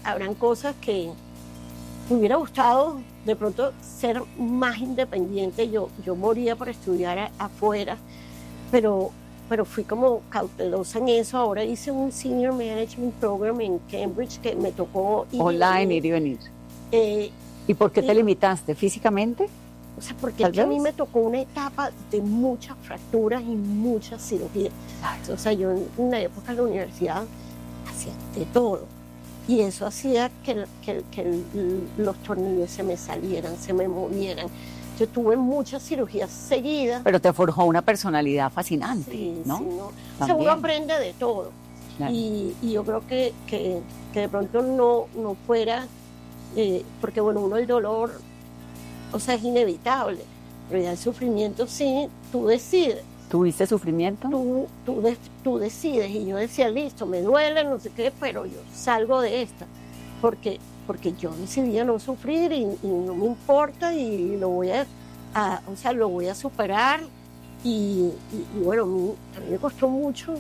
habrán cosas que me hubiera gustado de pronto ser más independiente. Yo moría por estudiar afuera, pero fui como cautelosa en eso. Ahora hice un Senior Management Program en Cambridge que me tocó ir ir y venir. ¿Y por qué te limitaste? ¿Físicamente? O sea, porque es que a mí me tocó una etapa de muchas fracturas y muchas cirugías. O sea, yo en la época de la universidad hacía de todo. Y eso hacía que los tornillos se me salieran, se me movieran. Yo tuve muchas cirugías seguidas. Pero te forjó una personalidad fascinante, sí, ¿no? Sí, ¿no? O sea, uno aprende de todo. Claro. Y yo creo que de pronto no fuera, porque bueno, uno el dolor, o sea, es inevitable. Pero ya el sufrimiento sí, tú decides. ¿Tuviste sufrimiento? Tú decides. Y yo decía, listo, me duele, no sé qué, pero yo salgo de esta. Porque yo decidí no sufrir y no me importa y lo voy lo voy a superar. Y bueno, a mí me costó mucho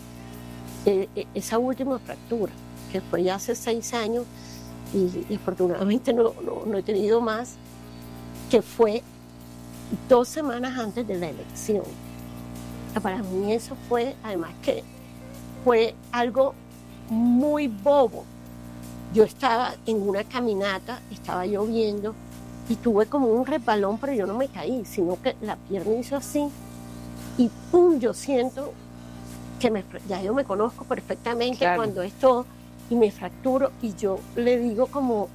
esa última fractura, que fue ya hace 6 años y afortunadamente no he tenido más, que fue 2 semanas antes de la elección. Para mí eso fue, además que fue algo muy bobo. Yo estaba en una caminata, estaba lloviendo y tuve como un resbalón, pero yo no me caí, sino que la pierna hizo así y ¡pum! Yo siento que ya yo me conozco perfectamente, claro, cuando esto y me fracturo y yo le digo como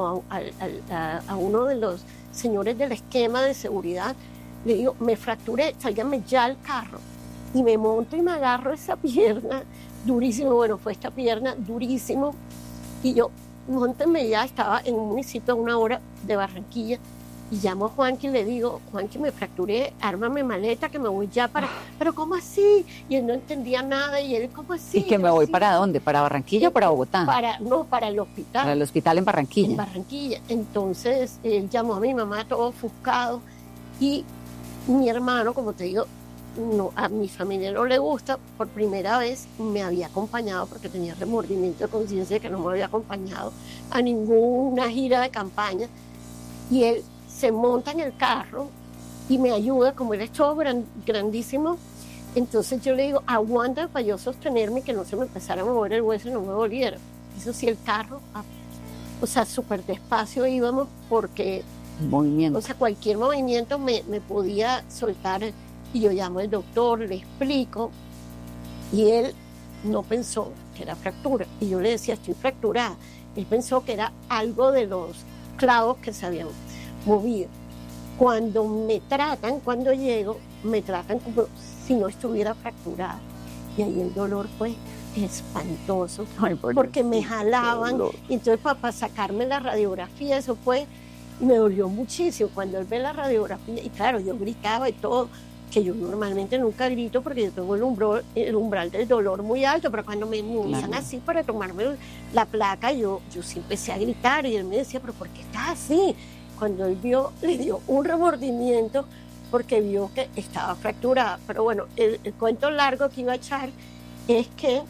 a uno de los señores del esquema de seguridad, le digo, me fracturé, tráigame ya al carro. Y me monto y me agarro esa pierna durísimo, bueno, fue esta pierna durísimo. Y yo, móntenme ya, estaba en un municipio a 1 hora de Barranquilla, y llamo a Juanqui y le digo, Juanqui, me fracturé, ármame maleta que me voy ya para... ¿Pero cómo así? Y él no entendía nada, y él, ¿cómo así? ¿Y que me voy para dónde? ¿Para Barranquilla o para Bogotá? Para el hospital. Para el hospital en Barranquilla. En Barranquilla. Entonces, él llamó a mi mamá todo ofuscado, y mi hermano, como te digo, no, a mi familia no le gusta, por primera vez me había acompañado, porque tenía remordimiento de conciencia de que no me había acompañado a ninguna gira de campaña, y él se monta en el carro y me ayuda, como él es todo grandísimo, entonces yo le digo, aguanta para yo sostenerme, que no se me empezara a mover el hueso y no me doliera. Eso sí, el carro, o sea, súper despacio íbamos, porque movimiento, o sea, cualquier movimiento me podía soltar. Y yo llamo al doctor, le explico, y él no pensó que era fractura. Y yo le decía, estoy fracturada. Él pensó que era algo de los clavos que se habían movido. Cuando cuando llego, me tratan como si no estuviera fracturada. Y ahí el dolor fue espantoso. Ay, porque me jalaban. Y entonces para sacarme la radiografía, eso fue, me dolió muchísimo. Cuando él ve la radiografía, y claro, yo gritaba y todo, que yo normalmente nunca grito porque yo tengo el umbral del dolor muy alto, pero cuando me inmunizan así para tomarme la placa, yo sí empecé a gritar, y él me decía, pero ¿por qué estás así? Cuando él le dio un remordimiento porque vio que estaba fracturada. Pero bueno, el cuento largo que iba a echar es que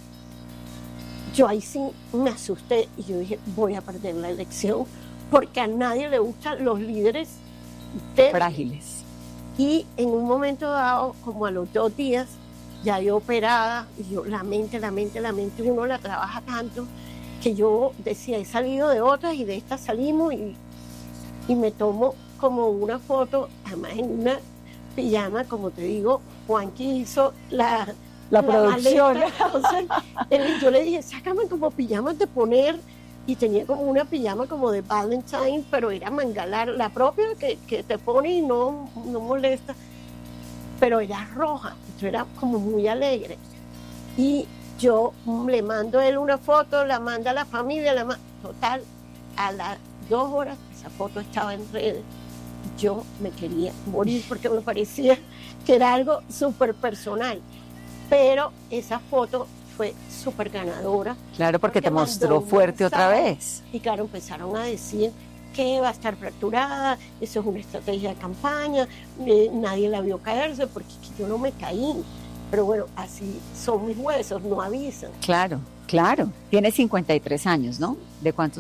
yo ahí sí me asusté y yo dije, voy a perder la elección, porque a nadie le gustan los líderes frágiles. Y en un momento dado, como a los 2 días, ya yo operada, y yo la mente, uno la trabaja tanto, que yo decía, he salido de otras y de estas salimos, y me tomo como una foto, además en una pijama, como te digo, Juanqui hizo la producción. Maleta, o sea, yo le dije, sácame como pijamas de poner, y tenía como una pijama como de Valentine, pero era manga larga, la propia que te pone y no molesta, pero era roja, entonces era como muy alegre. Y yo le mando a él una foto, la manda a la familia, total, a las 2 horas esa foto estaba en redes. Yo me quería morir porque me parecía que era algo súper personal, pero esa foto fue súper ganadora. Claro, porque te mostró fuerte otra vez. Y claro, empezaron a decir que va a estar fracturada, eso es una estrategia de campaña, nadie la vio caerse, porque yo no me caí. Pero bueno, así son mis huesos, no avisan. Claro. Tienes 53 años, ¿no? ¿De cuántos